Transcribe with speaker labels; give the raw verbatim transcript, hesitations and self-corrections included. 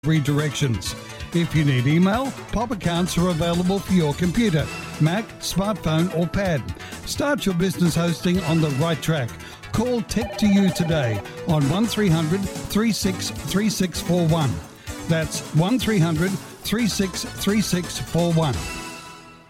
Speaker 1: redirections. If you need email, pop accounts are available for your computer, Mac, smartphone or pad. Start your business hosting on the right track. Call Tech to You today on one three hundred, three six three six four one. That's one three hundred, three six three six four one.